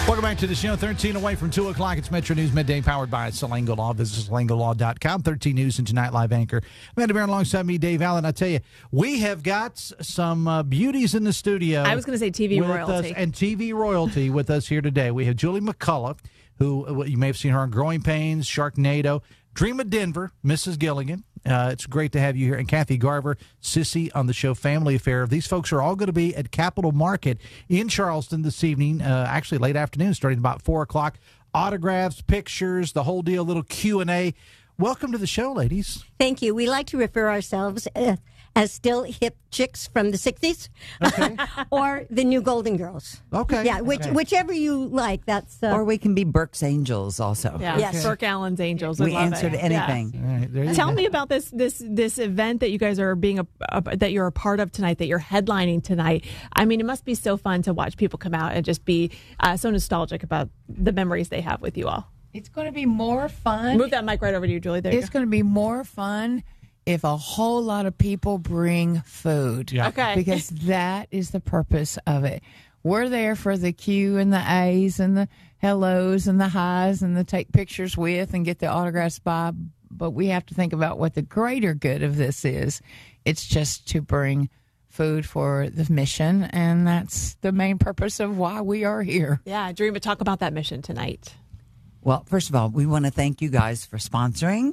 Welcome back to the show. 13 away from 2 o'clock. It's Metro News Midday, powered by Salango Law. Visit salangolaw.com. 13 News and Tonight Live anchor Amanda Bear alongside me, Dave Allen. I tell you, we have got some beauties in the studio. I was going to say TV royalty. And TV royalty with us here today. We have Julie McCullough, who you may have seen her on Growing Pains, Sharknado, Dream of Denver, Mrs. Gilligan. It's great to have you here. And Kathy Garver, Sissy on the show Family Affair. These folks are all going to be at Capitol Market in Charleston this evening, actually late afternoon, starting about 4 o'clock. Autographs, pictures, the whole deal, little Q&A. Welcome to the show, ladies. Thank you. We like to refer ourselves as still hip chicks from the 60s, Okay. or the new Golden Girls. Okay. Yeah, whichever you like. That's Or we can be Burke's Angels also. Yeah, Yes. Burke Allen's Angels. We I love answer it. to anything. All right, there you Tell go. me about this event that you guys are that you're a part of tonight, that you're headlining tonight. I mean, it must be so fun to watch people come out and just be so nostalgic about the memories they have with you all. It's going to be more fun. Move that mic right over to you, Julie. There you It's go. going to be more fun if a whole lot of people bring food. Yeah. Okay. Because that is the purpose of it. We're there for the Q and the A's and the hellos and the highs and the take pictures with and get the autographs by. But we have to think about what the greater good of this is. It's just to bring food for the mission, and that's the main purpose of why we are here. Yeah, Dream, but talk about that mission tonight. Well, first of all, we want to thank you guys for sponsoring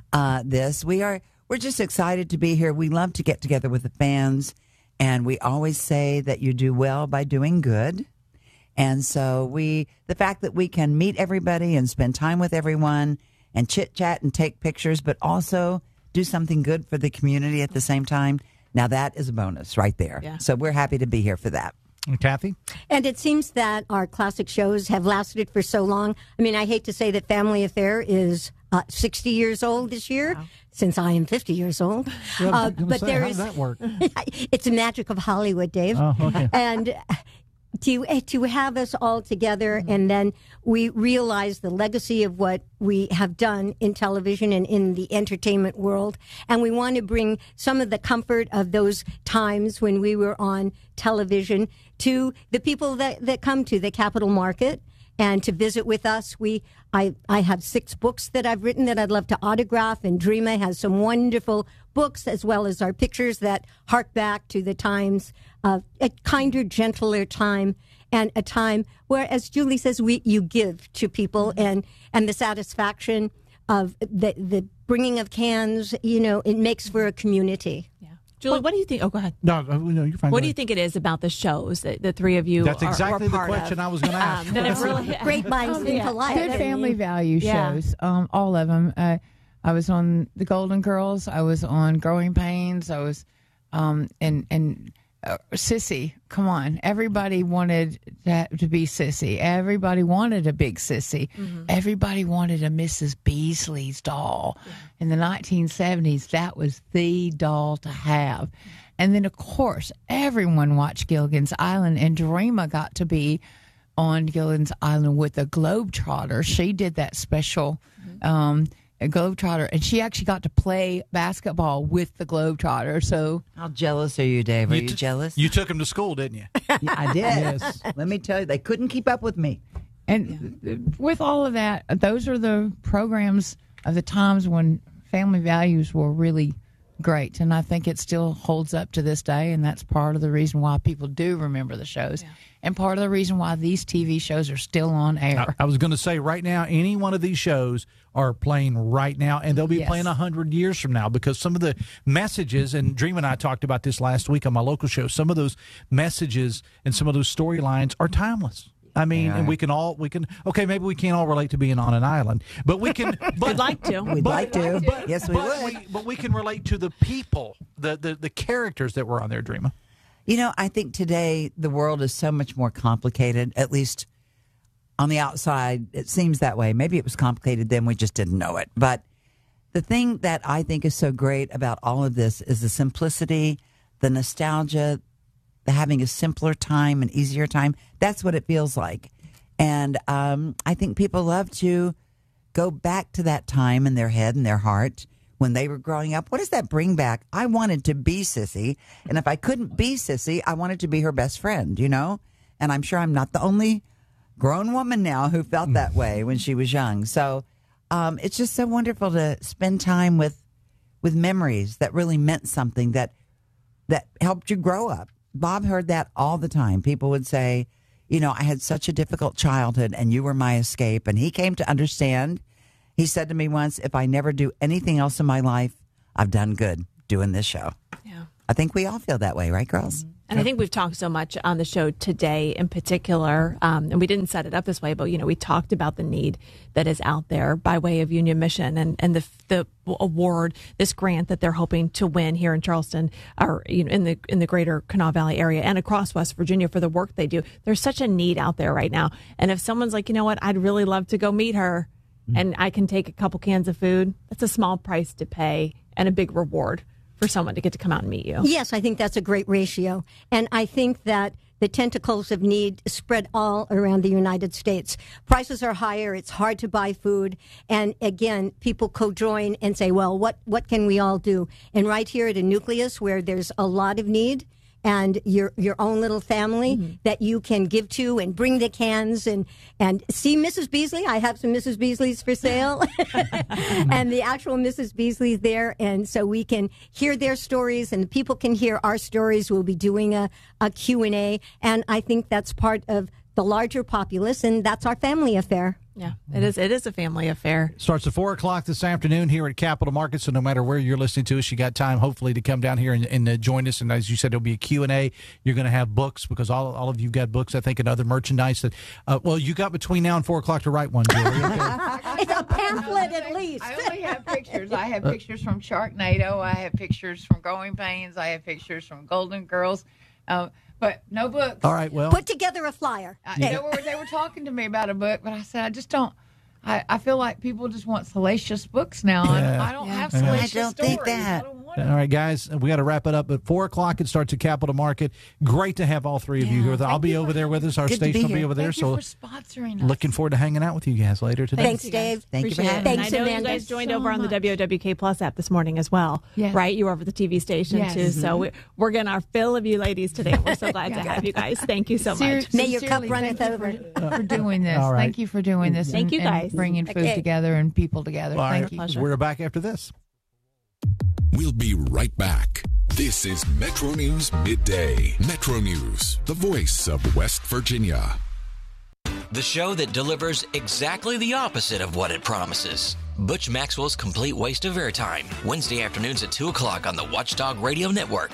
this. We're just excited to be here. We love to get together with the fans, and we always say that you do well by doing good. And so the fact that we can meet everybody and spend time with everyone and chit chat and take pictures, but also do something good for the community at the same time. Now that is a bonus right there. Yeah. So we're happy to be here for that. And Kathy? And it seems that our classic shows have lasted for so long. I mean, I hate to say that Family Affair is 60 years old this year, since I am 50 years old. Yeah, I was gonna but say, there how is does that work? it's the magic of Hollywood, Dave. Oh, okay. And to have us all together, and then we realize the legacy of what we have done in television and in the entertainment world, and we want to bring some of the comfort of those times when we were on television to the people that come to the Capitol Market and to visit with us. I have 6 books that I've written that I'd love to autograph, and Dreama has some wonderful books, as well as our pictures that hark back to the times of a kinder, gentler time, and a time where, as Julie says, you give to people, and the satisfaction of the bringing of cans, it makes for a community. Yeah. Julie, what do you think? Oh, go ahead. No, you're fine. What do you think it is about the shows that the three of you That's are exactly the part question of, I was going to ask. that have really Great minds think alike. Good family value Yeah. shows, all of them. I was on The Golden Girls. I was on Growing Pains. I was, and Sissy. Come on, everybody wanted to be Sissy. Everybody wanted a big Sissy. Mm-hmm. Everybody wanted a Mrs. Beasley's doll. Yeah. In the 1970s, that was the doll to have. And then, of course, everyone watched Gilligan's Island, and Dreama got to be on Gilligan's Island with the Globetrotter. She did that special Globetrotter, and she actually got to play basketball with the Globetrotter. So How jealous are you, Dave? Are you jealous? You took him to school, didn't you? Yeah, I did. Yes. Let me tell you, they couldn't keep up with me. And with all of that, those are the programs of the times when family values were really great. And I think it still holds up to this day. And that's part of the reason why people do remember the shows. Yeah. And part of the reason why these TV shows are still on air. I was going to say, right now, any one of these shows are playing right now, and they'll be Yes. playing 100 years from now, because some of the messages, and Dream and I talked about this last week on my local show, some of those messages and some of those storylines are timeless. I mean, and okay, maybe we can't all relate to being on an island, but we can. But, We'd like to. We'd like to. Yes, we would. But we can relate to the people, the characters that were on there, Dreama. You know, I think today the world is so much more complicated, at least on the outside. It seems that way. Maybe it was complicated then, we just didn't know it. But the thing that I think is so great about all of this is the simplicity, the nostalgia, the having a simpler time, an easier time. That's what it feels like. And I think people love to go back to that time in their head and their heart when they were growing up. What does that bring back? I wanted to be Sissy, and if I couldn't be Sissy, I wanted to be her best friend, you know? And I'm sure I'm not the only grown woman now who felt that way when she was young. So it's just so wonderful to spend time with memories that really meant something, that helped you grow up. Bob heard that all the time. People would say, you know, I had such a difficult childhood and you were my escape. And he came to understand. He said to me once, if I never do anything else in my life, I've done good doing this show. Yeah. I think we all feel that way, right, girls? And I think we've talked so much on the show today in particular, and we didn't set it up this way, but, you know, we talked about the need that is out there by way of Union Mission and the award, this grant that they're hoping to win here in Charleston, or, you know, in the greater Kanawha Valley area and across West Virginia for the work they do. There's such a need out there right now. And if someone's like, you know what, I'd really love to go meet her and I can take a couple cans of food, that's a small price to pay and a big reward for someone to get to come out and meet you. Yes, I think that's a great ratio. And I think that the tentacles of need spread all around the United States. Prices are higher. It's hard to buy food. And again, people co-join and say, well, what can we all do? And right here at a nucleus where there's a lot of need, and your own little family that you can give to and bring the cans and see Mrs. Beasley. I have some Mrs. Beasleys for sale and the actual Mrs. Beasley's there. And so we can hear their stories and the people can hear our stories. We'll be doing a Q&A. And I think that's part of the larger populace, and that's our family affair. Yeah, it is. It is a family affair. Starts at 4 o'clock this afternoon here at Capital Market. So no matter where you're listening to us, you got time, hopefully, to come down here and join us. And as you said, it'll be a Q&A. You're going to have books because all of you got books, I think, and other merchandise. That well, you got between now and 4 o'clock to write one, Julie. Okay. It's a pamphlet at least. I only have pictures. I have pictures from Sharknado. I have pictures from Growing Pains. I have pictures from Golden Girls. But no books. All right, well. Put together a flyer. They were talking to me about a book, but I said, I just don't. I feel like people just want salacious books now. Yeah. I don't have salacious I don't stories. think that. I don't want All them. right, guys, we got to wrap it up. At 4 o'clock, it starts at Capital Market. Great to have all three of you here. I'll be over there with us. Our Good to be station will be here. over there. Thank you So for sponsoring us. looking forward to hanging out with you guys later today. Thanks, Dave. Thank you for Appreciate having it. me. Thanks, And I know Amanda. you guys joined So over on the much. WWK Plus app this morning as well, Yes. right? You were over the TV station Yes. too. So we're getting our fill of you ladies today. We're so glad to have you guys. Thank you so much. May your cup Sincerely, runneth thank over. you for doing this. All right. Thank you for doing this. Thank you, and guys. bringing food Okay. together and people together. All Thank right, you. pleasure. we're back after this. We'll be right back. This is Metro News Midday. Metro News, the voice of West Virginia. The show that delivers exactly the opposite of what it promises. Butch Maxwell's Complete Waste of Airtime, Wednesday afternoons at 2 o'clock on the Watchdog Radio Network.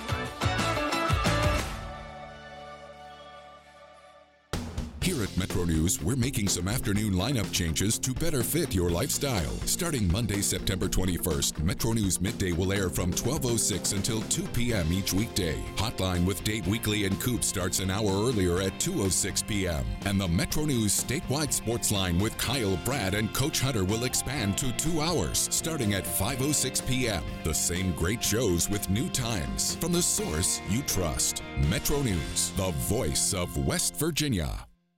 Here at Metro News, we're making some afternoon lineup changes to better fit your lifestyle. Starting Monday, September 21st, Metro News Midday will air from 12:06 until 2 p.m. each weekday. Hotline with Date Weekly and Coop starts an hour earlier at 2:06 p.m. And the Metro News statewide sports line with Kyle, Brad, and Coach Hunter will expand to 2 hours, starting at 5:06 p.m. The same great shows with new times from the source you trust. Metro News, the voice of West Virginia.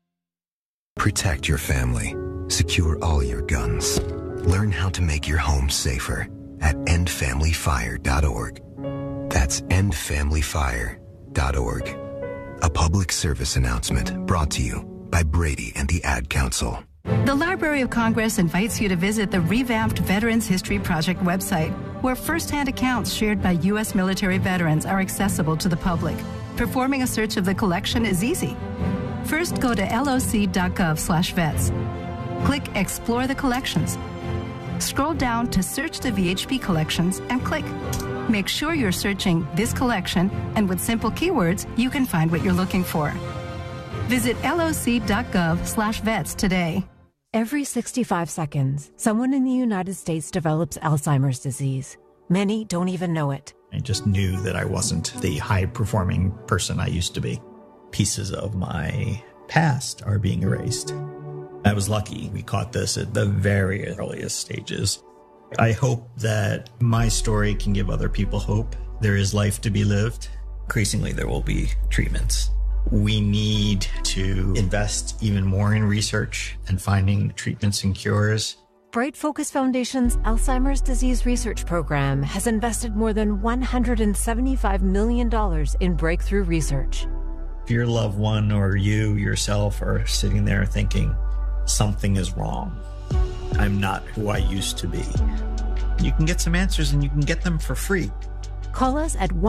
Protect your family. Secure all your guns. Learn how to make your home safer at endfamilyfire.org. That's endfamilyfire.org. A public service announcement brought to you by Brady and the Ad Council. The Library of Congress invites you to visit the revamped Veterans History Project website, where firsthand accounts shared by U.S. military veterans are accessible to the public. Performing a search of the collection is easy. First, go to loc.gov/vets. Click Explore the Collections. Scroll down to Search the VHP Collections and click. Make sure you're searching this collection, and with simple keywords, you can find what you're looking for. Visit loc.gov/vets today. Every 65 seconds, someone in the United States develops Alzheimer's disease. Many don't even know it. I just knew that I wasn't the high-performing person I used to be. Pieces of my past are being erased. I was lucky. We caught this at the very earliest stages. I hope that my story can give other people hope. There is life to be lived. Increasingly, there will be treatments. We need to invest even more in research and finding treatments and cures. Bright Focus Foundation's Alzheimer's Disease Research Program has invested more than $175 million in breakthrough research. If your loved one or you yourself are sitting there thinking, something is wrong, I'm not who I used to be, you can get some answers and you can get them for free. Call us at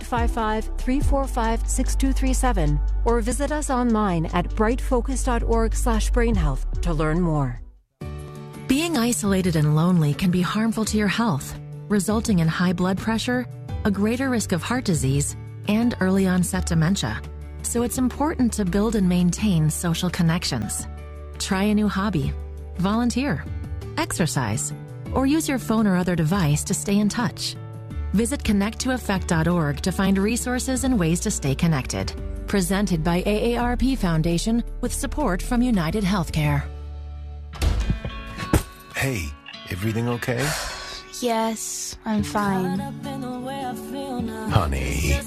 1-855-345-6237 or visit us online at brightfocus.org/brainhealth to learn more. Being isolated and lonely can be harmful to your health, resulting in high blood pressure, a greater risk of heart disease, and early onset dementia. So it's important to build and maintain social connections. Try a new hobby, volunteer, exercise, or use your phone or other device to stay in touch. Visit connecttoeffect.org to find resources and ways to stay connected. Presented by AARP Foundation with support from United Healthcare. Hey, everything okay? Yes, I'm fine. Honey.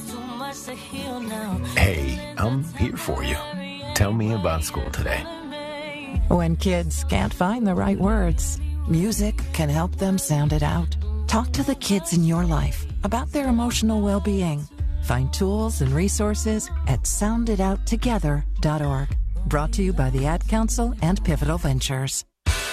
Hey, I'm here for you. Tell me about school today. When kids can't find the right words, music can help them sound it out. Talk to the kids in your life about their emotional well-being. Find tools and resources at sounditouttogether.org. Brought to you by the Ad Council and Pivotal Ventures.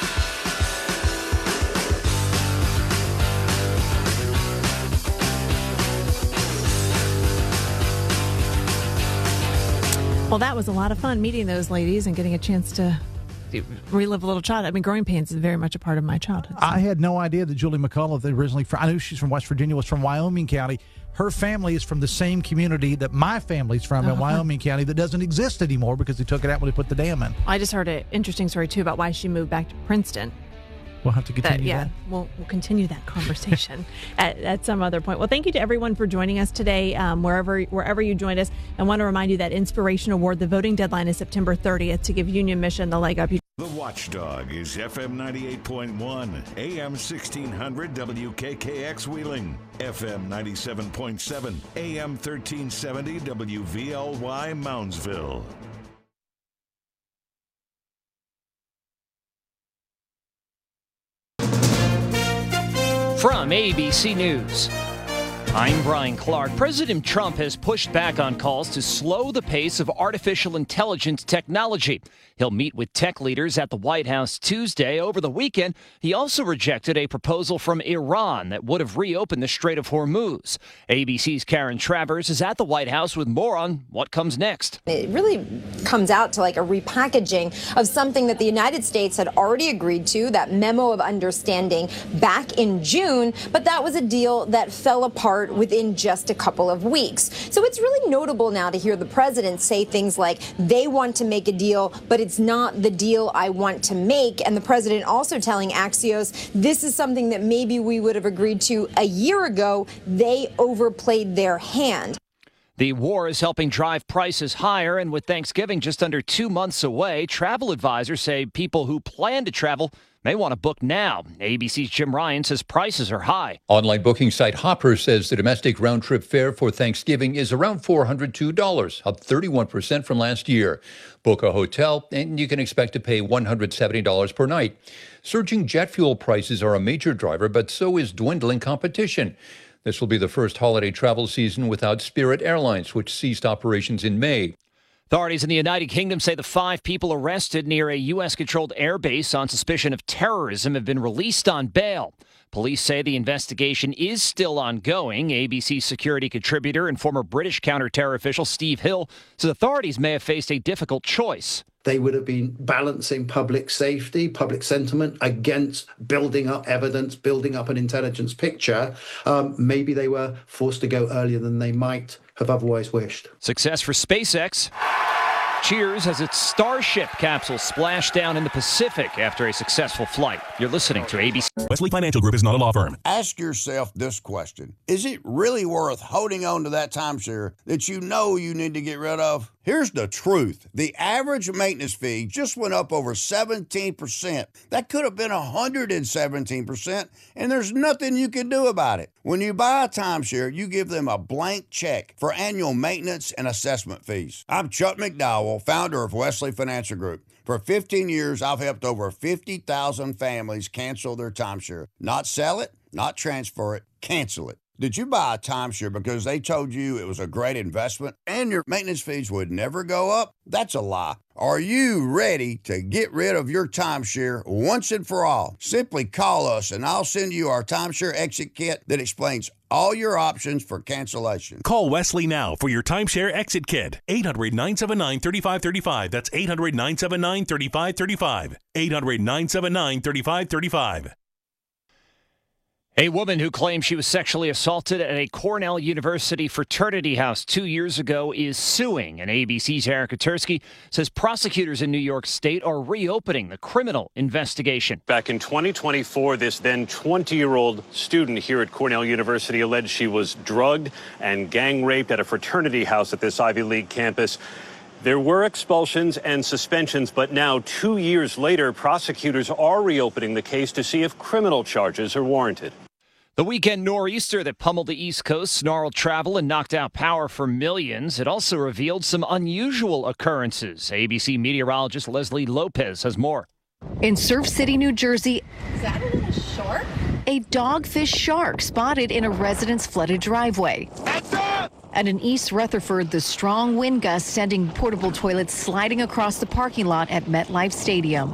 Well, that was a lot of fun meeting those ladies and getting a chance to relive a little childhood. I mean, growing pains is very much a part of my childhood. So. I had no idea that Julie McCullough, originally from, I knew she's from West Virginia, was from Wyoming County. Her family is from the same community that my family's from in Wyoming County that doesn't exist anymore because they took it out when they put the dam in. I just heard an interesting story, too, about why she moved back to Princeton. We'll have to continue that. We'll continue that conversation at some other point. Well, thank you to everyone for joining us today, wherever you joined us. I want to remind you that Inspiration Award, the voting deadline is September 30th to give Union Mission the leg up. The Watchdog is FM 98.1, AM 1600 WKKX Wheeling, FM 97.7, AM 1370 WVLY Moundsville. From ABC News, I'm Brian Clark. President Trump has pushed back on calls to slow the pace of artificial intelligence technology. He'll meet with tech leaders at the White House Tuesday. Over the weekend, he also rejected a proposal from Iran that would have reopened the Strait of Hormuz. ABC's Karen Travers is at the White House with more on what comes next. It really comes out to like a repackaging of something that the United States had already agreed to, that memo of understanding back in June, but that was a deal that fell apart within just a couple of weeks. So it's really notable now to hear the president say things like they want to make a deal, but it's not the deal I want to make. And the president also telling Axios, this is something that maybe we would have agreed to a year ago. They overplayed their hand. The war is helping drive prices higher, and with Thanksgiving just under 2 months away, travel advisors say people who plan to travel may want to book now. ABC's Jim Ryan says prices are high. Online booking site Hopper says the domestic round-trip fare for Thanksgiving is around $402, up 31% from last year. Book a hotel, and you can expect to pay $170 per night. Surging jet fuel prices are a major driver, but so is dwindling competition. This will be the first holiday travel season without Spirit Airlines, which ceased operations in May. Authorities in the United Kingdom say the 5 people arrested near a U.S.-controlled airbase on suspicion of terrorism have been released on bail. Police say the investigation is still ongoing. ABC security contributor and former British counter-terror official Steve Hill says authorities may have faced a difficult choice. They would have been balancing public safety, public sentiment against building up evidence, building up an intelligence picture. Maybe they were forced to go earlier than they might have otherwise wished. Success for SpaceX. Cheers as its Starship capsule splashed down in the Pacific after a successful flight. You're listening to ABC. Wesley Financial Group is not a law firm. Ask yourself this question. Is it really worth holding on to that timeshare that you know you need to get rid of? Here's the truth. The average maintenance fee just went up over 17%. That could have been 117%, and there's nothing you can do about it. When you buy a timeshare, you give them a blank check for annual maintenance and assessment fees. I'm Chuck McDowell, founder of Wesley Financial Group. For 15 years, I've helped over 50,000 families cancel their timeshare. Not sell it, not transfer it, cancel it. Did you buy a timeshare because they told you it was a great investment and your maintenance fees would never go up? That's a lie. Are you ready to get rid of your timeshare once and for all? Simply call us and I'll send you our timeshare exit kit that explains all your options for cancellation. Call Wesley now for your timeshare exit kit. 800-979-3535. That's 800-979-3535. 800-979-3535. A woman who claims she was sexually assaulted at a Cornell University fraternity house 2 years ago is suing. And ABC's Erica Tursky says prosecutors in New York State are reopening the criminal investigation. Back in 2024, this then 20-year-old student here at Cornell University alleged she was drugged and gang raped at a fraternity house at this Ivy League campus. There were expulsions and suspensions, but now 2 years later, prosecutors are reopening the case to see if criminal charges are warranted. The weekend nor'easter that pummeled the East Coast snarled travel and knocked out power for millions. It also revealed some unusual occurrences. ABC meteorologist Leslie Lopez has more. In Surf City, New Jersey, is that a shark? A dogfish shark spotted in a resident's flooded driveway. And in East Rutherford, the strong wind gusts sending portable toilets sliding across the parking lot at MetLife Stadium.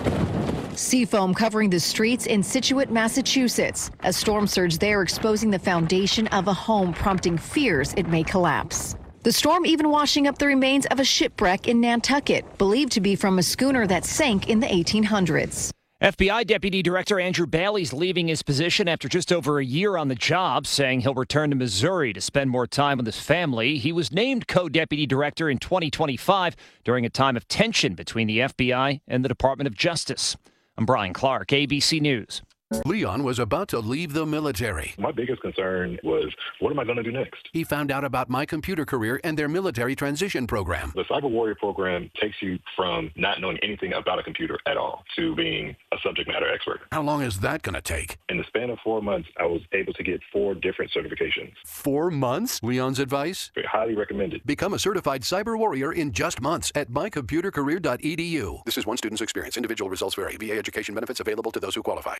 Seafoam covering the streets in Scituate, Massachusetts. A storm surge there exposing the foundation of a home, prompting fears it may collapse. The storm even washing up the remains of a shipwreck in Nantucket, believed to be from a schooner that sank in the 1800s. FBI Deputy Director Andrew Bailey's leaving his position after just over a year on the job, saying he'll return to Missouri to spend more time with his family. He was named co-deputy director in 2025 during a time of tension between the FBI and the Department of Justice. I'm Brian Clark, ABC News. Leon was about to leave the military. My biggest concern was, what am I going to do next? He found out about My Computer Career and their military transition program. The Cyber Warrior program takes you from not knowing anything about a computer at all to being a subject matter expert. How long is that going to take? In the span of 4 months, I was able to get 4 different certifications. 4 months? Leon's advice? Highly recommended. Become a certified cyber warrior in just months at mycomputercareer.edu. This is one student's experience. Individual results vary. VA education benefits available to those who qualify.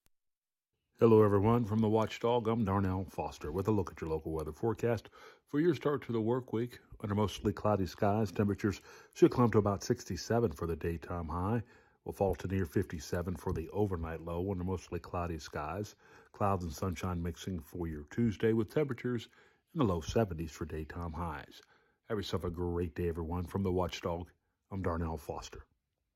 Hello, everyone. From the Watchdog, I'm Darnell Foster with a look at your local weather forecast. For your start to the work week, under mostly cloudy skies, temperatures should climb to about 67 for the daytime high. Will fall to near 57 for the overnight low under mostly cloudy skies. Clouds and sunshine mixing for your Tuesday with temperatures in the low 70s for daytime highs. Have yourself a great day, everyone. From the Watchdog, I'm Darnell Foster.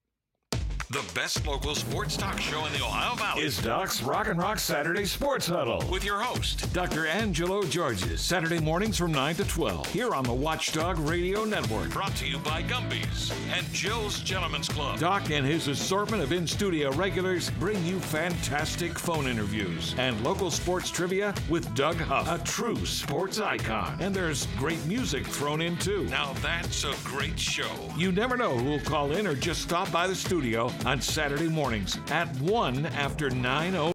The best local sports talk show in the Ohio Valley is Doc's Rock and Rock Saturday Sports Huddle with your host, Dr. Angelo Georges, Saturday mornings from 9 to 12 here on the Watchdog Radio Network. Brought to you by Gumby's and Joe's Gentlemen's Club. Doc and his assortment of in-studio regulars bring you fantastic phone interviews and local sports trivia with Doug Huff, a true sports icon. And there's great music thrown in too. Now that's a great show. You never know who will call in or just stop by the studio on Saturday mornings at 1 after 9:00.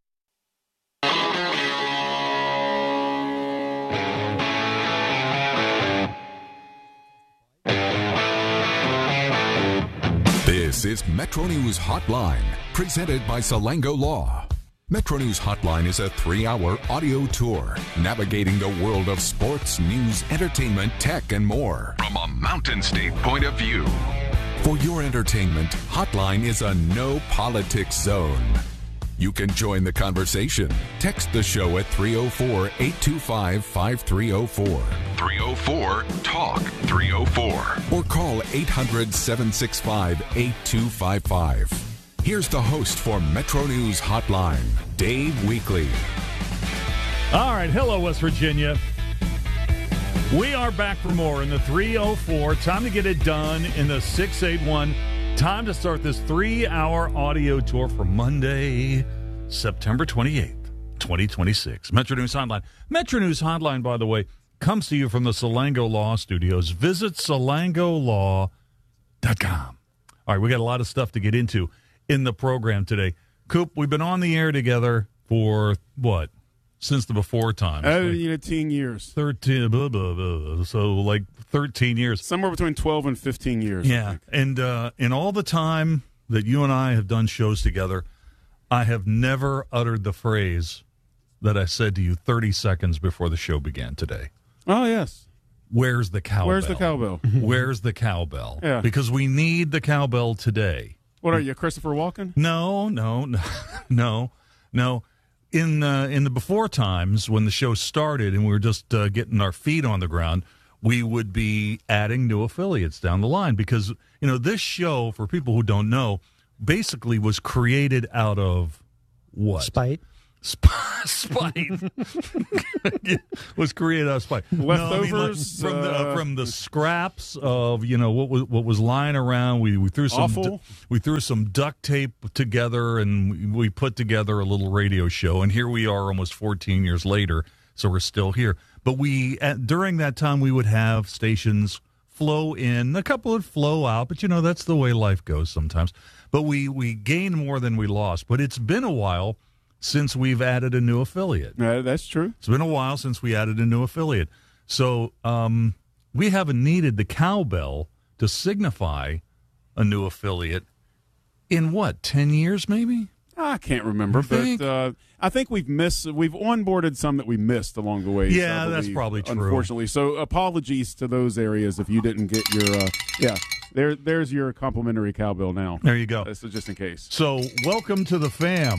This is Metro News Hotline, presented by Salango Law. Metro News Hotline is a 3-hour audio tour navigating the world of sports, news, entertainment, tech, and more from a Mountain State point of view. For your entertainment, Hotline is a no politics zone. You can join the conversation. Text the show at 304-825-5304. 304-TALK-304. Or call 800-765-8255. Here's the host for Metro News Hotline, Dave Weekley. All right, hello, West Virginia. We are back for more in the 304. Time to get it done in the 681. Time to start this 3-hour audio tour for Monday, September 28th, 2026. Metro News Hotline. Metro News Hotline, by the way, comes to you from the Salango Law Studios. Visit salangolaw.com. All right, we got a lot of stuff to get into in the program today. Coop, we've been on the air together for what? Since the before time. 13 years. 13, blah, blah, blah. So like 13 years. Somewhere between 12 and 15 years. Yeah. And in all the time that you and I have done shows together, I have never uttered the phrase, that I said to you 30 seconds before the show began today. Oh, yes. Where's the cowbell? Where's the cowbell? Where's the cowbell? Yeah. Because we need the cowbell today. What are you, Christopher Walken? No. In the before times when the show started and we were just getting our feet on the ground, we would be adding new affiliates down the line because, this show, for people who don't know, basically was created out of what? Spite. Spite was created out of spite. Leftovers from the scraps of what was lying around. We threw some duct tape together and we put together a little radio show. And here we are, almost 14 years later. So we're still here. But during that time we would have stations flow in, a couple would flow out. But that's the way life goes sometimes. But we gained more than we lost. But it's been a while since we've added a new affiliate. That's true. It's been a while since we added a new affiliate. So we haven't needed the cowbell to signify a new affiliate in 10 years maybe? I can't remember, but I think we've onboarded some that we missed along the way. Yeah, that's probably true. Unfortunately. So apologies to those areas if you didn't get your there's your complimentary cowbell now. There you go. This is just in case. So welcome to the fam.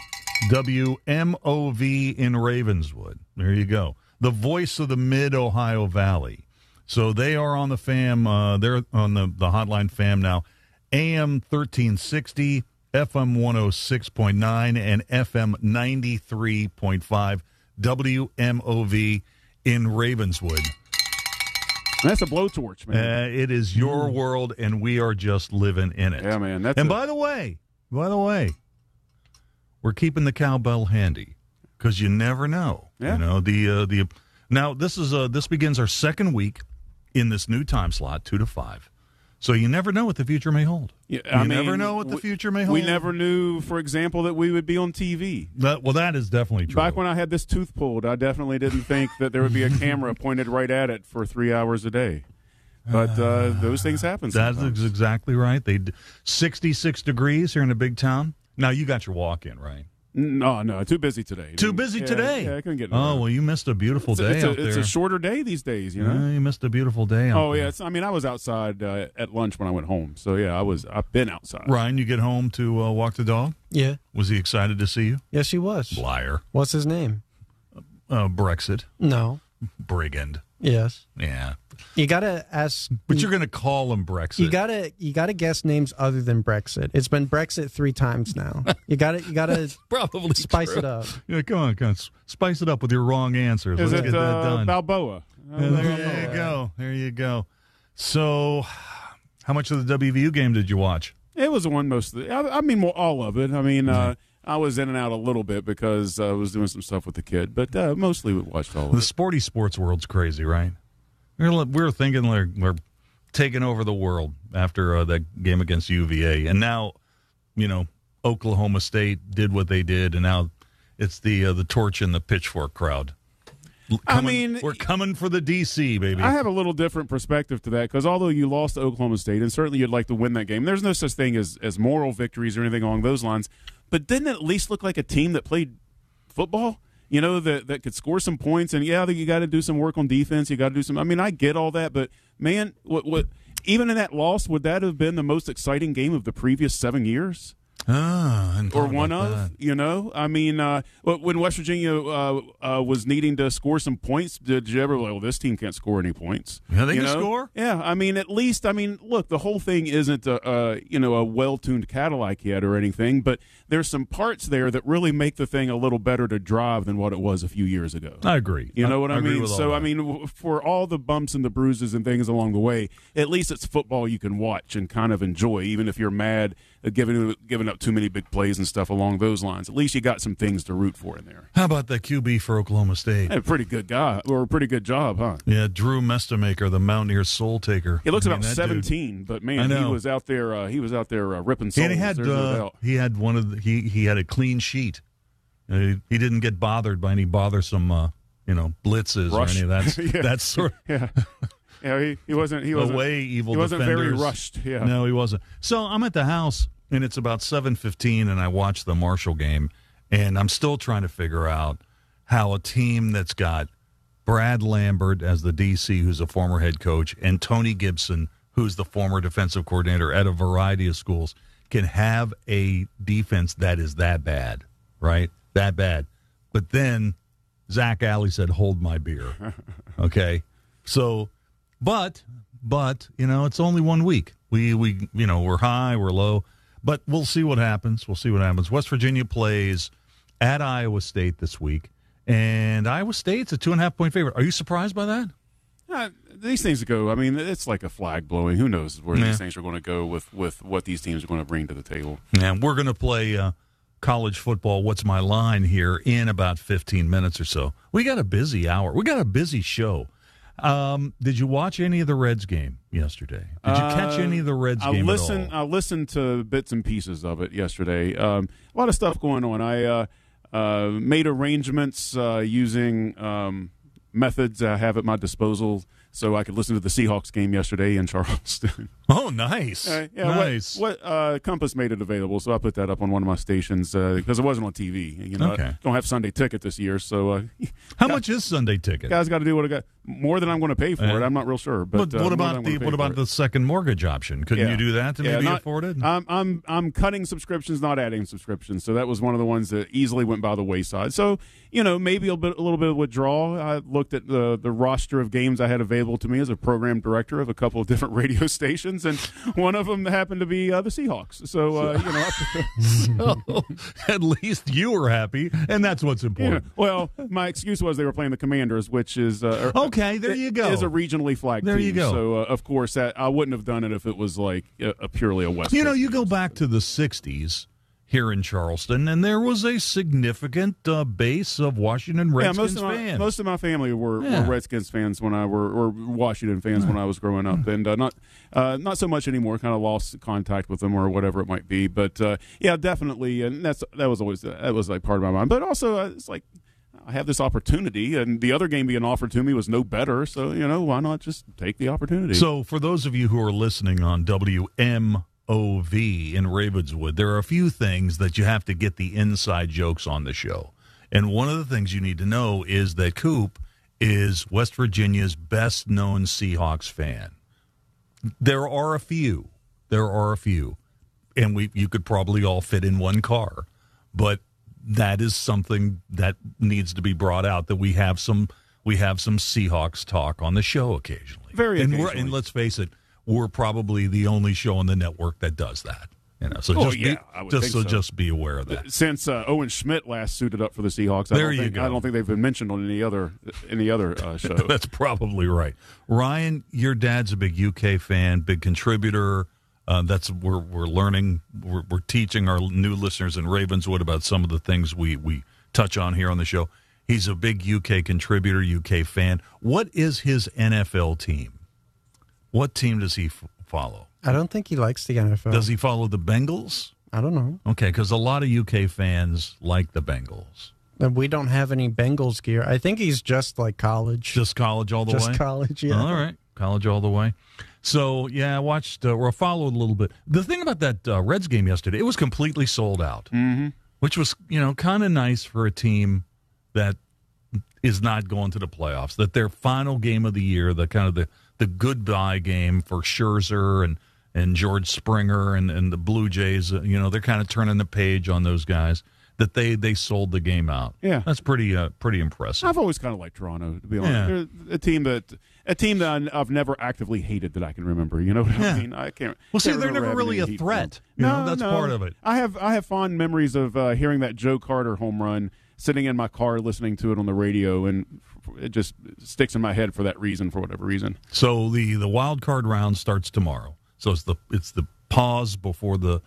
WMOV in Ravenswood. There you go. The voice of the Mid-Ohio Valley. So they are on the fam. They're on the hotline fam now. AM 1360, FM 106.9, and FM 93.5. WMOV in Ravenswood. That's a blowtorch, man. It is your world, and we are just living in it. Yeah, man. By the way, we're keeping the cowbell handy because you never know. Yeah. Now this begins our second week in this new time slot, 2 to 5. So you never know what the future may hold. Yeah, never know what the future may hold. We never knew, for example, that we would be on TV. That is definitely true. Back when I had this tooth pulled, I definitely didn't think that there would be a camera pointed right at it for 3 hours a day. But those things happen sometimes. That's exactly right. 66 degrees here in a big town. Now, you got your walk-in, right? No, too busy today. Too busy today? Yeah, I couldn't get it. Oh, well, you missed a beautiful day out there. It's a shorter day these days, you know? Yeah, you missed a beautiful day out there. Yeah. I was outside at lunch when I went home. So, yeah, I've been outside. Ryan, you get home to walk the dog? Yeah. Was he excited to see you? Yes, he was. Liar. What's his name? Brexit. No. Brigand. Yes. Yeah. You gotta ask, but you're gonna call him Brexit. You gotta guess names other than Brexit. It's been Brexit 3 times now. You gotta probably spice it up. Yeah, come on, spice it up with your wrong answers. Let's get that done. Balboa? There you go. So, how much of the WVU game did you watch? It was the one mostly. All of it. I was in and out a little bit because I was doing some stuff with the kid, but mostly we watched all of it. The sports world's crazy, right? We were thinking we're taking over the world after that game against UVA, and now, Oklahoma State did what they did, and now it's the torch and the pitchfork crowd. We're coming for the DC, baby. I have a little different perspective to that because although you lost to Oklahoma State, and certainly you'd like to win that game, there's no such thing as moral victories or anything along those lines. But didn't it at least look like a team that played football? That could score some points, and you got to do some work on defense. You got to do some. I get all that, but man, what? Even in that loss, would that have been the most exciting game of the previous 7 years? Or one of, when West Virginia was needing to score some points, did you ever this team can't score any points? Yeah, they can score. Yeah, at least, look, the whole thing isn't a well-tuned Cadillac yet or anything, but there's some parts there that really make the thing a little better to drive than what it was a few years ago. I agree. You know what I mean? So, for all the bumps and the bruises and things along the way, at least it's football you can watch and kind of enjoy, even if you're mad at giving up too many big plays and stuff along those lines. At least you got some things to root for in there. How about the QB for Oklahoma State? A pretty good guy, or a pretty good job, huh? Yeah, Drew Mestamaker, the Mountaineer soul taker. He looks about 17, but man, he was out there. Ripping souls. And he had a clean sheet. He didn't get bothered by any bothersome, blitzes or any of that. That sort. Yeah. Yeah, he wasn't. He wasn't. Away evil. He wasn't defenders. very rushed. Yeah. No, he wasn't. So I'm at the house, and it's about 7:15, and I watch the Marshall game, and I'm still trying to figure out how a team that's got Brad Lambert as the DC, who's a former head coach, and Tony Gibson, who's the former defensive coordinator at a variety of schools, can have a defense that is that bad, right? That bad. But then Zach Alley said, hold my beer. Okay? So, but, it's only 1 week. We're high, we're low. But we'll see what happens. West Virginia plays at Iowa State this week. And Iowa State's a 2.5-point favorite. Are you surprised by that? These things go. I mean, it's like a flag blowing. Who knows where these things are going to go with what these teams are going to bring to the table. And we're going to play college football, What's My Line, here in about 15 minutes or so. We got a busy hour. We got a busy show. Did you watch any of the Reds game yesterday? Did you catch any of the Reds game at all? I listened to bits and pieces of it yesterday. A lot of stuff going on. I made arrangements using methods I have at my disposal so I could listen to the Seahawks game yesterday in Charleston. Oh, nice. Nice. What Compass made it available, so I put that up on one of my stations because it wasn't on TV. Okay. I don't have Sunday Ticket this year, so how much is Sunday Ticket? Guys got to do what I got. More than I'm going to pay for it. I'm not real sure. But what about the second mortgage option? Couldn't you do that to maybe afford it? I'm cutting subscriptions, not adding subscriptions. So that was one of the ones that easily went by the wayside. So maybe a little bit of withdrawal. I looked at the roster of games I had available to me as a program director of a couple of different radio stations, and one of them happened to be the Seahawks. So so at least you were happy, and that's what's important. Well, my excuse was they were playing the Commanders, which is okay. There you go. Is a regionally flagged there team. You go. So of course I wouldn't have done it if it was like purely a West. You go back to the '60s. Here in Charleston, and there was a significant base of Washington Redskins fans. Most of my family were Redskins fans when or Washington fans when I was growing up, and not so much anymore. Kind of lost contact with them or whatever it might be, but definitely, and that was like part of my mind. But also, it's like I have this opportunity, and the other game being offered to me was no better. So why not just take the opportunity? So for those of you who are listening on WMOV in Ravenswood, there are a few things that you have to get the inside jokes on the show. And one of the things you need to know is that Coop is West Virginia's best-known Seahawks fan. There are a few. And you could probably all fit in one car. But that is something that needs to be brought out, that we have some Seahawks talk on the show occasionally. Very occasionally. And let's face it, we're probably the only show on the network that does that. Just be aware of that. Since Owen Schmidt last suited up for the Seahawks, I don't think they've been mentioned on any other show. That's probably right. Ryan, your dad's a big UK fan, big contributor. We're learning. We're teaching our new listeners in Ravenswood about some of the things we touch on here on the show. He's a big UK contributor, UK fan. What is his NFL team? What team does he follow? I don't think he likes the NFL. Does he follow the Bengals? I don't know. Okay, because a lot of UK fans like the Bengals. And we don't have any Bengals gear. I think he's just like college. Just college all the way? Just college, yeah. All right, college all the way. So, I watched or followed a little bit. The thing about that Reds game yesterday, it was completely sold out, which was, kind of nice for a team that is not going to the playoffs, that their final game of the year, the goodbye game for Scherzer and George Springer and the Blue Jays, they're kind of turning the page on those guys, that they sold the game out. Yeah. That's pretty impressive. I've always kind of liked Toronto, to be honest. Yeah. They're a team that I've never actively hated that I can remember. You know what I mean? I can't. Well, see, they're never really a threat. That's part of it. I have fond memories of hearing that Joe Carter home run, sitting in my car listening to it on the radio, and it just sticks in my head for that reason, for whatever reason. So the wild card round starts tomorrow. So it's the pause before the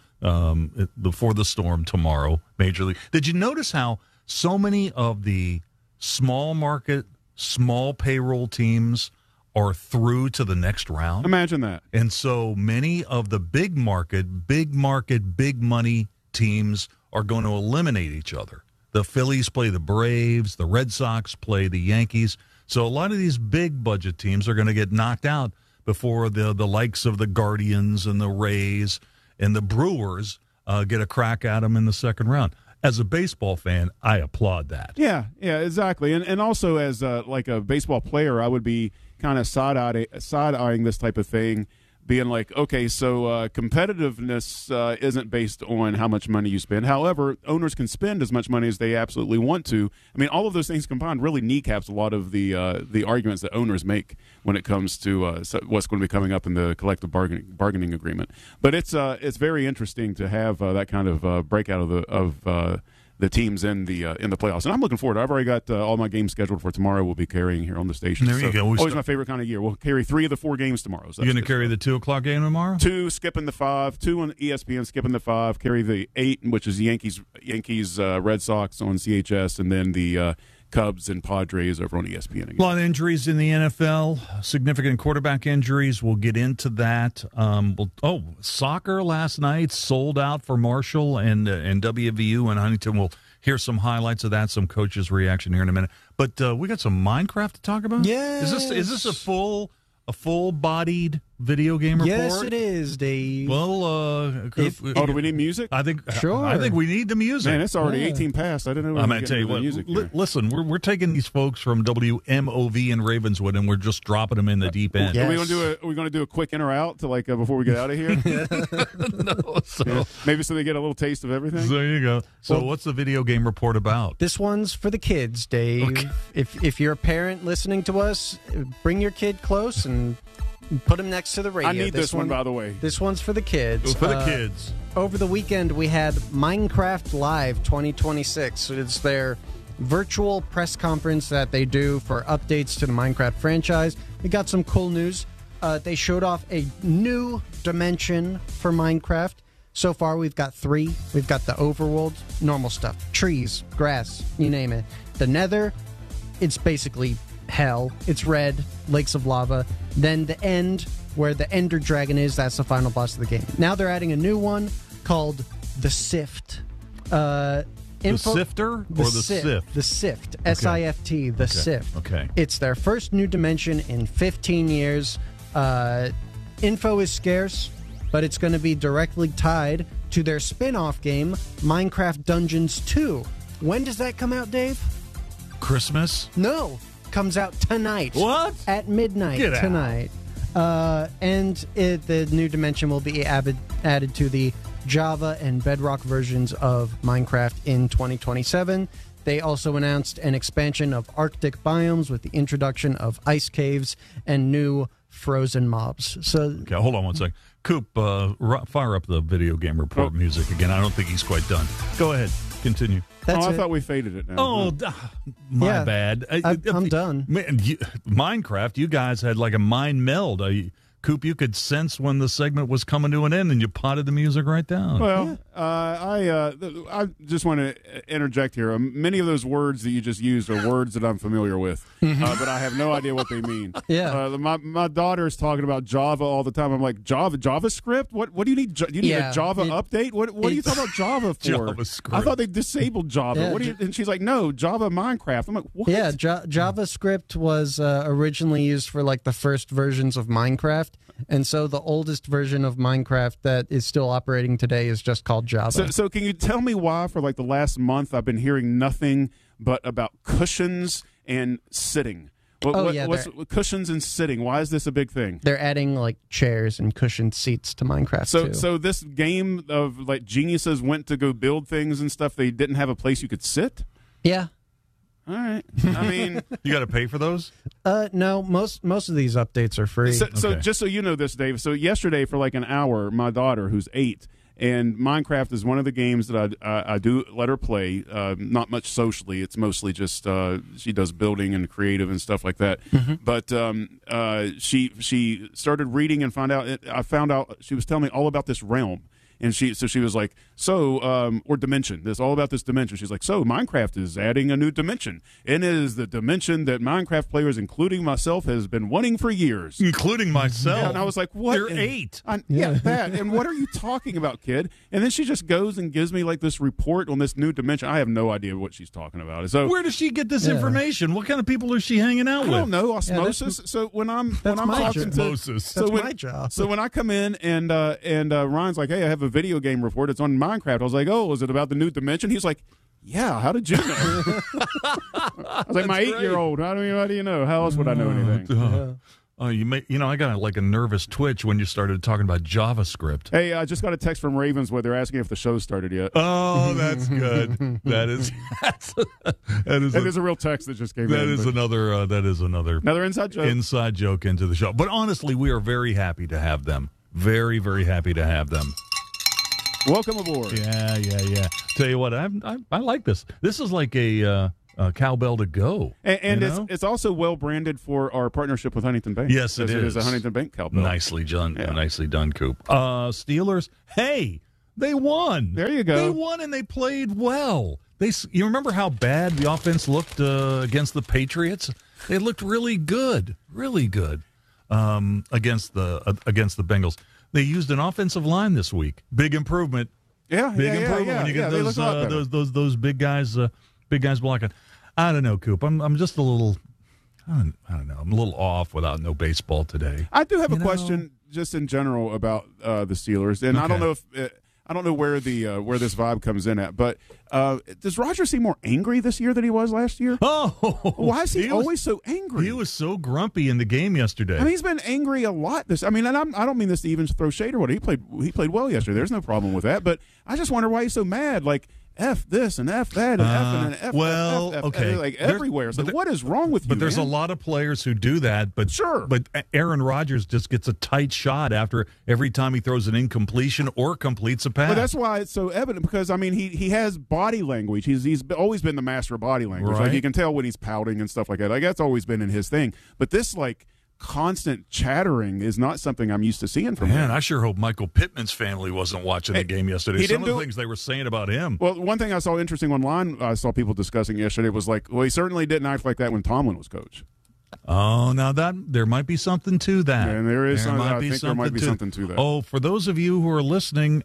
storm tomorrow. Major League. Did you notice how so many of the small market, small payroll teams are through to the next round? Imagine that. And so many of the big market, big money teams are going to eliminate each other. The Phillies play the Braves. The Red Sox play the Yankees. So a lot of these big budget teams are going to get knocked out before the likes of the Guardians and the Rays and the Brewers get a crack at them in the second round. as a baseball fan, I applaud that. Yeah, exactly. And also as like a baseball player, I would be kind of side-eyeing this type of thing, being like, okay, so competitiveness isn't based on how much money you spend. However, owners can spend as much money as they absolutely want to. I mean, all of those things combined really kneecaps a lot of the arguments that owners make when it comes to what's going to be coming up in the collective bargaining agreement. But it's very interesting to have that kind of breakout of the teams in the playoffs, and I'm looking forward. I've already got all my games scheduled for tomorrow. We'll be carrying here on the station. There you go. Always my favorite kind of year. We'll carry 3 of the 4 games tomorrow. So you're going to carry the 2:00 game tomorrow? 2, skipping the 5, 2 on ESPN, skipping the 5. Carry the 8, which is the Yankees, Red Sox on CHS, and then the Cubs and Padres over on ESPN again. A lot of injuries in the NFL, significant quarterback injuries. We'll get into that. Soccer last night sold out for Marshall and WVU and Huntington. We'll hear some highlights of that, some coaches' reaction here in a minute. But we got some Minecraft to talk about? Yes. Is this a full-bodied video game report? Yes, it is, Dave. Well, do we need music? I think sure. I think we need the music. Man, it's already 18 past. I didn't know we I'm were going to tell you what. music. Listen, we're taking these folks from WMOV in Ravenswood, and we're just dropping them in the deep end. Yes. Are we going to do a quick in or out to before we get out of here? No, so maybe so they get a little taste of everything. So there you go. So what's the video game report about? This one's for the kids, Dave. Okay. If you're a parent listening to us, bring your kid close and put him next to the radio. I need this one, by the way. This one's for the kids. For the kids. Over the weekend, we had Minecraft Live 2026. It's their virtual press conference that they do for updates to the Minecraft franchise. We got some cool news. They showed off a new dimension for Minecraft. So far, we've got 3. We've got the overworld, normal stuff, trees, grass, you name it. The Nether, it's basically hell. It's red, lakes of lava. Then the end, where the Ender Dragon is, that's the final boss of the game. Now they're adding a new one called the Sift. The Sifter or the Sift? The Sift. S-I-F-T, the Sift. Okay. It's their first new dimension in 15 years. Info is scarce, but it's going to be directly tied to their spin-off game, Minecraft Dungeons 2. When does that come out, Dave? Christmas? No. Comes out tonight. What? At midnight Get out. tonight. The new dimension will be added to the Java and Bedrock versions of Minecraft in 2027. They also announced an expansion of Arctic biomes with the introduction of ice caves and new frozen mobs. So, okay, hold on one second. Coop, fire up the video game report music again. I don't think he's quite done. Go ahead. Continue. I thought we faded it now. My bad. I'm done. Man, Minecraft, you guys had like a mind meld. Coop, you could sense when the segment was coming to an end, and you potted the music right down. Well, I just want to interject here. Many of those words that you just used are words that I'm familiar with, but I have no idea what they mean. Yeah. My daughter is talking about Java all the time. I'm like, JavaScript? What do you need? Do you need a Java update? What are you talking about Java for? JavaScript. I thought they disabled Java. Yeah, and she's like, no, Java Minecraft. I'm like, what? Yeah, JavaScript was originally used for like the first versions of Minecraft. And so the oldest version of Minecraft that is still operating today is just called Java. So can you tell me why for like the last month I've been hearing nothing but about cushions and sitting? What's cushions and sitting? Why is this a big thing? They're adding like chairs and cushioned seats to Minecraft too. So this game of like geniuses went to go build things and stuff, they didn't have a place you could sit? Yeah. All right. I mean, you got to pay for those? No, most of these updates are free. So just so you know this, Dave. So yesterday for like an hour, my daughter, who's 8, and Minecraft is one of the games that I do let her play. Not much socially. It's mostly just she does building and creative and stuff like that. Mm-hmm. But she started reading and I found out she was telling me all about this realm. And she was like, or dimension. It's all about this dimension. She's like, so Minecraft is adding a new dimension. And it is the dimension that Minecraft players, including myself, has been wanting for years. Including myself? Yeah, and I was like, what? You're 8. That. And what are you talking about, kid? And then she just goes and gives me like this report on this new dimension. I have no idea what she's talking about. So where does she get this information? What kind of people is she hanging out with? I don't know. Osmosis. So when I'm talking Osmosis. That's my job. So when I come in and Ryan's like, hey, I have a video game report. It's on Minecraft. I was like, oh, is it about the new dimension? He's like, yeah, how did you know? I was like, my 8-year-old. How do you know? How else would I know anything? Oh, I got a nervous twitch when you started talking about JavaScript. Hey, I just got a text from Ravens where they're asking if the show started yet. Oh, that's good. That is a real text that just came in. That is another inside joke. Inside joke into the show. But honestly, we are very happy to have them. Very, very happy to have them. Welcome aboard. Yeah. Tell you what, I like this. This is like a cowbell to go. And it's also well branded for our partnership with Huntington Bank. Yes, it is. It is a Huntington Bank cowbell. Nicely done. Yeah. Nicely done, Coop. Steelers, hey, they won. There you go. They won and they played well. You remember how bad the offense looked against the Patriots? They looked really good against the Bengals. They used an offensive line this week. Big improvement. Big improvement when you get those big guys blocking. I don't know, Coop. I'm just a little. I don't know. I'm a little off without no baseball today. I do have a question, just in general, about the Steelers, and okay. I don't know if I don't know where where this vibe comes in at, but does Rodgers seem more angry this year than he was last year? Oh, why is he always so angry? He was so grumpy in the game yesterday. I mean, he's been angry a lot. And I don't mean this to even throw shade or what. He played well yesterday. There's no problem with that. But I just wonder why he's so mad. Like, F this and F that and F and an F. Well, F, okay, like everywhere. So what is wrong with you? But there's a lot of players who do that. But sure. But Aaron Rodgers just gets a tight shot after every time he throws an incompletion or completes a pass. But that's why it's so evident, because I mean he has body language. He's always been the master of body language. Right. Like you can tell when he's pouting and stuff like that. Like that's always been in his thing. But this constant chattering is not something I'm used to seeing from him. Man, I sure hope Michael Pittman's family wasn't watching the game yesterday. Some of the things they were saying about him. Well, one thing I saw interesting online, I saw people discussing yesterday, was like, well, he certainly didn't act like that when Tomlin was coach. Oh, now there might be something to that. And there is. There might be something to that. Oh, for those of you who are listening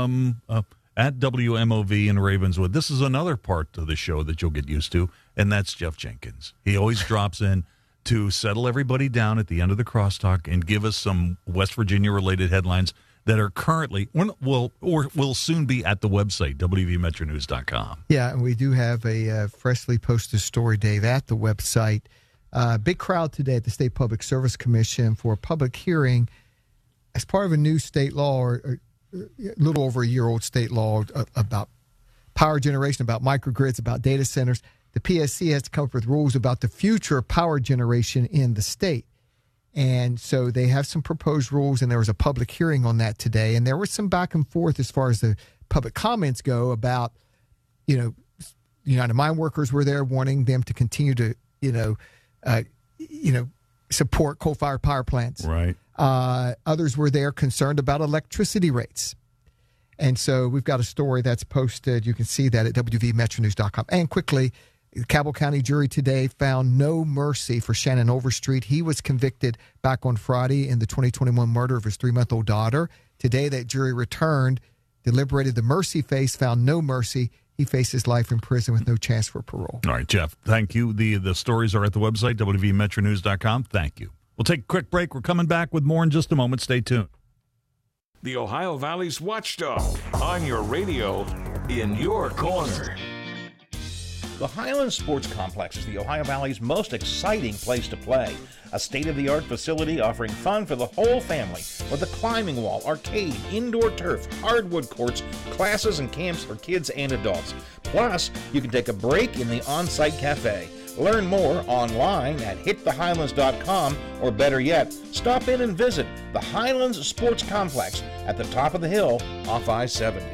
at WMOV in Ravenswood, this is another part of the show that you'll get used to, and that's Jeff Jenkins. He always drops in to settle everybody down at the end of the crosstalk and give us some West Virginia-related headlines that are currently will soon be at the website, WVMetroNews.com. Yeah, and we do have a freshly posted story, Dave, at the website. Big crowd today at the State Public Service Commission for a public hearing as part of a new state law, or a little over a year-old state law about power generation, about microgrids, about data centers. The PSC has to come up with rules about the future of power generation in the state. And so they have some proposed rules, and there was a public hearing on that today. And there was some back and forth as far as the public comments go about, United Mine Workers were there wanting them to continue to, support coal-fired power plants. Right. Others were there concerned about electricity rates. And so we've got a story that's posted. You can see that at WVMetroNews.com. And quickly, the Cabell County jury today found no mercy for Shannon Overstreet. He was convicted back on Friday in the 2021 murder of his 3-month-old daughter. Today, that jury returned, deliberated the mercy phase, found no mercy. He faces life in prison with no chance for parole. All right, Jeff, thank you. The stories are at the website, WVMetroNews.com. Thank you. We'll take a quick break. We're coming back with more in just a moment. Stay tuned. The Ohio Valley's Watchdog, on your radio, in your corner. The Highlands Sports Complex is the Ohio Valley's most exciting place to play. A state-of-the-art facility offering fun for the whole family with a climbing wall, arcade, indoor turf, hardwood courts, classes and camps for kids and adults. Plus, you can take a break in the on-site cafe. Learn more online at hitthehighlands.com, or better yet, stop in and visit the Highlands Sports Complex at the top of the hill off I-70.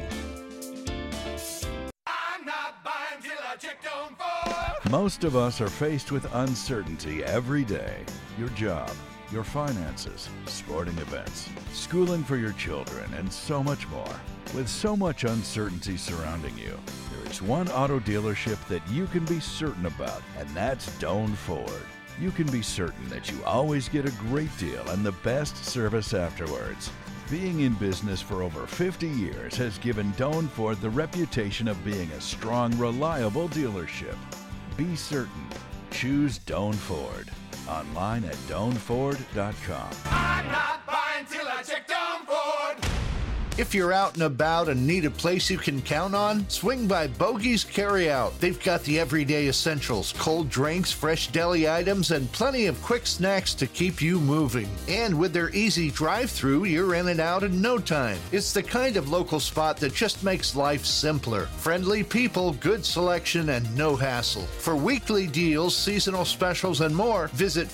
Most of us are faced with uncertainty every day. Your job, your finances, sporting events, schooling for your children, and so much more. With so much uncertainty surrounding you, there is one auto dealership that you can be certain about, and that's Doan Ford. You can be certain that you always get a great deal and the best service afterwards. Being in business for over 50 years has given Doan Ford the reputation of being a strong, reliable dealership. Be certain. Choose Doan Ford. Online at DoanFord.com. I'm not buying till I check Doan Ford. If you're out and about and need a place you can count on, swing by Bogey's Carryout. They've got the everyday essentials, cold drinks, fresh deli items, and plenty of quick snacks to keep you moving. And with their easy drive-thru, you're in and out in no time. It's the kind of local spot that just makes life simpler. Friendly people, good selection, and no hassle. For weekly deals, seasonal specials, and more, visit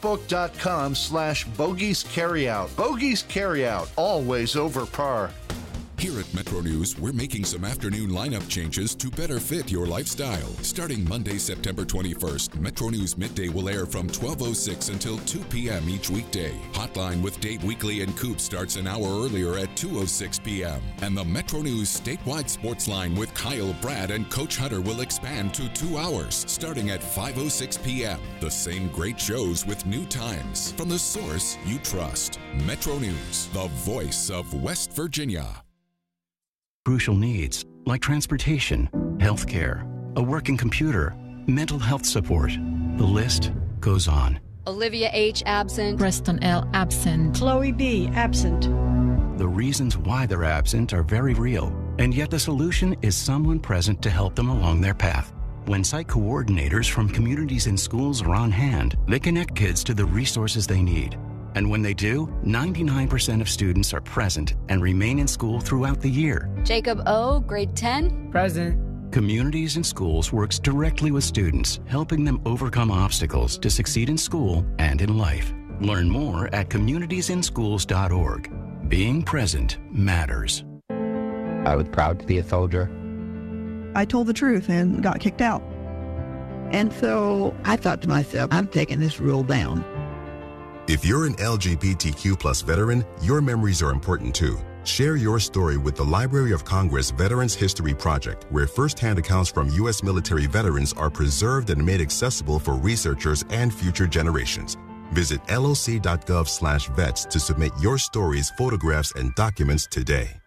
facebook.com/Bogey's Carryout. Bogey's Carryout, always over par. Here at Metro News, we're making some afternoon lineup changes to better fit your lifestyle. Starting Monday, September 21st, Metro News Midday will air from 12:06 until 2 p.m. each weekday. Hotline with Date Weekly and Coop starts an hour earlier at 2:06 p.m. And the Metro News statewide sports line with Kyle, Brad, and Coach Hunter will expand to 2 hours, starting at 5:06 p.m. The same great shows with new times. From the source you trust. Metro News, the voice of West Virginia. Crucial needs like transportation, healthcare, a working computer, mental health support. The list goes on. Olivia H. absent. Preston L. absent. Chloe B. absent. The reasons why they're absent are very real, and yet the solution is someone present to help them along their path. When site coordinators from communities and schools are on hand, they connect kids to the resources they need. And when they do, 99% of students are present and remain in school throughout the year. Jacob O., grade 10. Present. Communities and Schools works directly with students, helping them overcome obstacles to succeed in school and in life. Learn more at communitiesinschools.org. Being present matters. I was proud to be a soldier. I told the truth and got kicked out. And so I thought to myself, I'm taking this rule down. If you're an LGBTQ+ veteran, your memories are important too. Share your story with the Library of Congress Veterans History Project, where firsthand accounts from U.S. military veterans are preserved and made accessible for researchers and future generations. Visit loc.gov/vets to submit your stories, photographs, and documents today.